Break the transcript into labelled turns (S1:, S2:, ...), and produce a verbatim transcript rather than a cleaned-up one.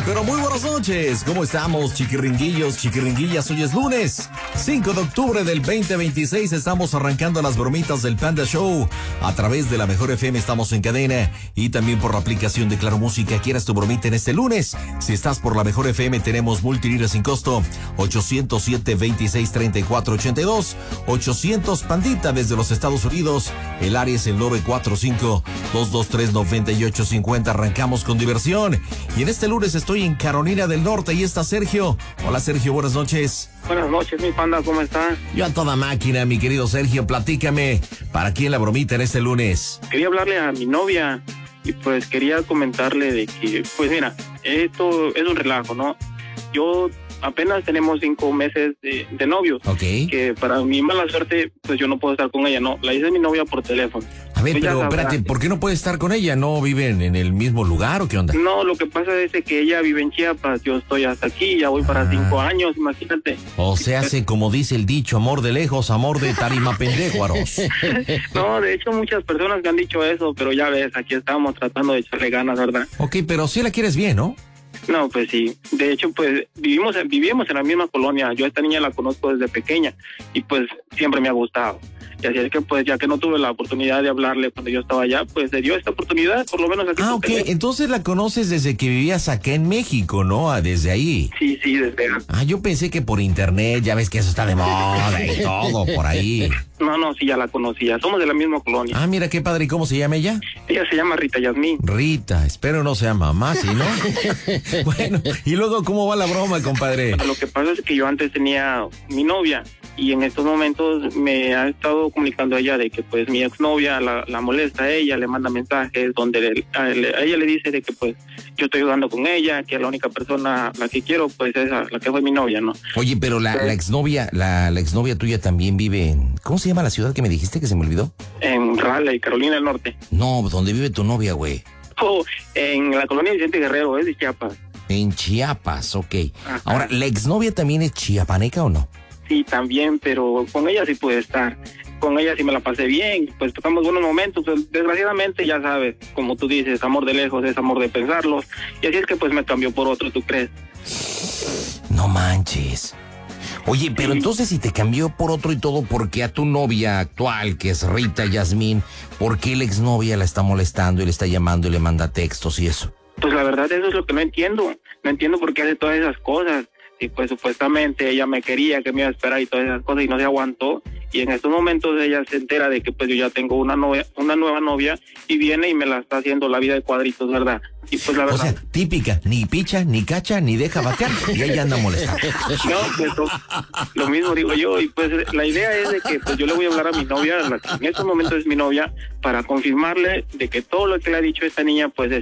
S1: pero muy buenas noches. ¿Cómo estamos, chiquiringuillos, chiquiringuillas? Hoy es lunes, cinco de octubre del veinte veintiséis. Estamos arrancando las bromitas del Panda Show. A través de la Mejor F M estamos en cadena y también por la aplicación de Claro Música. ¿Quieres tu bromita en este lunes? Si estás por la Mejor F M, tenemos multilínea sin costo. ochocientos siete, veintiséis, treinta y cuatro, ochenta y dos. ochocientos Pandita desde los Estados Unidos. El área es el nueve cuatro cinco, dos dos tres, nueve ocho cinco cero. Arrancamos con diversión. Y en este lunes estoy en Carolina del Norte y está Sergio. Hola Sergio, buenas noches.
S2: Buenas noches, mi Panda, ¿cómo estás?
S1: Yo a toda máquina, mi querido Sergio, platícame. ¿Para quién la bromita en este lunes?
S2: Quería hablarle a mi novia y pues quería comentarle de que, pues mira, esto es un relajo, ¿no? Yo apenas tenemos cinco meses de, de novios.
S1: Ok.
S2: Que para mi mala suerte, pues yo no puedo estar con ella, ¿no? La hice mi novia por teléfono.
S1: A ver,
S2: Ella
S1: pero
S2: sabrá.
S1: espérate, ¿por qué no puedes estar con ella? ¿No viven en el mismo lugar o qué onda?
S2: No, lo que pasa es que ella vive en Chiapas, yo estoy hasta aquí, ya voy para
S1: Ah.
S2: cinco años, imagínate.
S1: O se hace como dice el dicho, amor de lejos, amor de tarima pendejuaros.
S2: No, de hecho muchas personas me han dicho eso, pero ya ves, aquí estamos tratando de echarle ganas, ¿verdad?
S1: Ok, pero sí la quieres bien, ¿no?
S2: No, pues sí. De hecho, pues vivimos, vivimos en la misma colonia. Yo a esta niña la conozco desde pequeña y pues siempre me ha gustado. Y así es que pues ya que no tuve la oportunidad de hablarle cuando yo estaba allá, pues se dio esta oportunidad, por lo menos aquí.
S1: Ah,
S2: por
S1: ok,
S2: teléfono.
S1: entonces la conoces desde que vivías acá en México, ¿no? Ah, desde ahí.
S2: Sí, sí, desde...
S1: Ah, yo pensé que por internet, ya ves que eso está de moda y todo por ahí.
S2: No, no, sí, ya la conocía. Somos de la misma colonia.
S1: Ah, mira qué padre, ¿y cómo se llama ella?
S2: Ella se llama Rita Yasmín.
S1: Rita, espero no sea mamá, ¿sí, no? Bueno, y luego, ¿cómo va la broma, compadre?
S2: Lo que pasa es que yo antes tenía mi novia y en estos momentos me ha estado comunicando ella de que pues mi exnovia la, la molesta a ella, le manda mensajes donde le- a, le- a ella le dice de que pues yo estoy jugando con ella, que la única persona la que quiero pues es a- la que fue mi novia, ¿no?
S1: Oye, pero la, la exnovia, la, la exnovia tuya también vive en... ¿Cómo se llama la ciudad que me dijiste que se me olvidó?
S2: En Raleigh, Carolina del Norte.
S1: No, ¿dónde vive tu novia, güey?
S2: Oh, en la colonia Vicente Guerrero, es de Chiapas.
S1: En Chiapas, ok.
S2: Ajá.
S1: Ahora, ¿la exnovia también es chiapaneca o no?
S2: Sí, también, pero con ella sí pude estar. Con ella sí me la pasé bien, pues tocamos buenos momentos, pues, desgraciadamente ya sabes, como tú dices, amor de lejos es amor de pensarlos, y así es que pues me cambió por otro, ¿tú crees?
S1: No manches. Oye, pero
S2: Sí.
S1: entonces si te cambió por otro y todo, ¿por qué a tu novia actual, que es Rita Yasmín, por qué la exnovia la está molestando y le está llamando y le manda textos y eso?
S2: Pues la verdad eso es lo que no entiendo, no entiendo por qué hace todas esas cosas, y pues supuestamente ella me quería, que me iba a esperar y todas esas cosas, y no se aguantó, y en estos momentos ella se entera de que pues yo ya tengo una novia, una nueva novia, y viene y me la está haciendo la vida de cuadritos, ¿verdad? Y pues la
S1: O
S2: verdad...
S1: sea, típica, ni picha, ni cacha, ni deja batear, y ella anda molestando.
S2: No, pues lo, lo mismo digo yo, y pues la idea es de que pues yo le voy a hablar a mi novia, la que en estos momentos es mi novia, para confirmarle de que todo lo que le ha dicho esta niña pues es